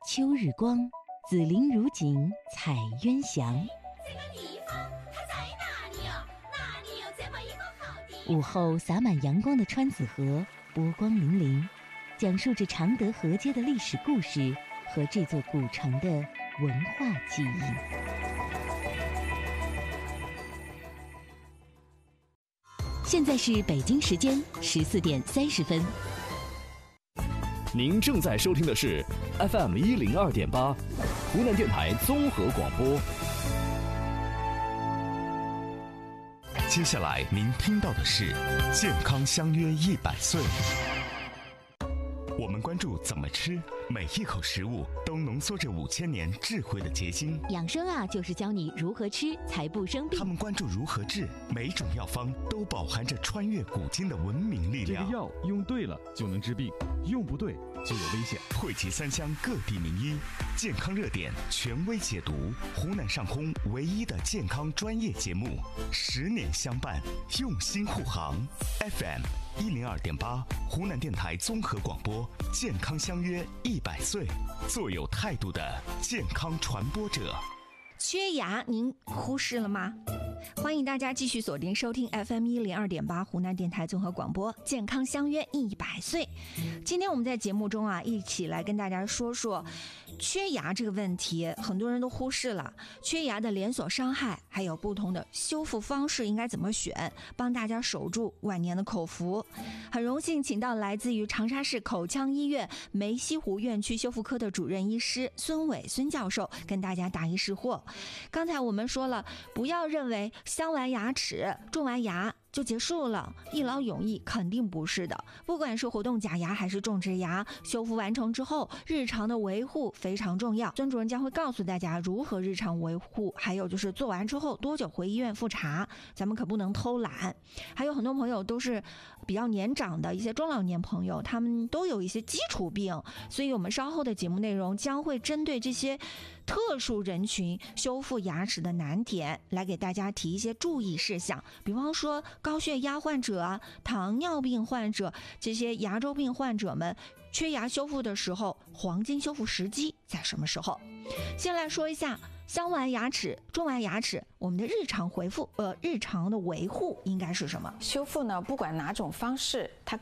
秋日光，紫菱如锦彩鸳翔。 这个地方它在哪里啊？哪里有这么一个好地方？ 午后洒满阳光的川子河，波光粼粼，讲述着常德河街的历史故事和这座古城的文化记忆。现在是北京时间14点30分。 您正在收听的是 FM 102.8，湖南电台综合广播。 接下来您听到的是健康相约100岁。我们关注怎么吃，每一口食物都浓缩着5000年智慧的结晶。 养生啊，就是教你如何吃才不生病。 他们关注如何治，每种药方都饱含着穿越古今的文明力量。 这个药用对了就能治病，用不对就有危险。 汇集3乡各地名医，健康热点权威解读，湖南上空唯一的健康专业节目，10年相伴，用心护航。FM 102.8，湖南电台综合广播，健康相约100岁，做有态度的健康传播者。 缺牙您忽视了吗？欢迎大家继续锁定收听 FM 102.8湖南电台综合广播，健康相约100岁。今天我们在节目中啊，一起来跟大家说说缺牙这个问题，很多人都忽视了缺牙的连锁伤害，还有不同的修复方式应该怎么选，帮大家守住晚年的口福。很荣幸请到来自于长沙市口腔医院梅溪湖院区修复科的主任医师孙伟孙教授，跟大家答疑释惑。刚才我们说了，不要认为镶完牙齿、种完牙就结束了，一劳永逸，肯定不是的。不管是活动假牙还是种植牙，修复完成之后，日常的维护非常重要。孙主任将会告诉大家如何日常维护，还有就是做完之后多久回医院复查，咱们可不能偷懒。还有很多朋友都是比较年长的一些中老年朋友，他们都有一些基础病，所以我们稍后的节目内容将会针对这些特殊人群修复牙齿的难点来给大家提一些注意事项，比方说高血压患者啊、糖尿病患者，这些牙周病患者们缺牙修复的时候，黄金修复时机在什么时候？先来说一下镶完牙齿、种完牙齿，我们的日常的维护应该是什么？ 修复呢，不管哪种方式，它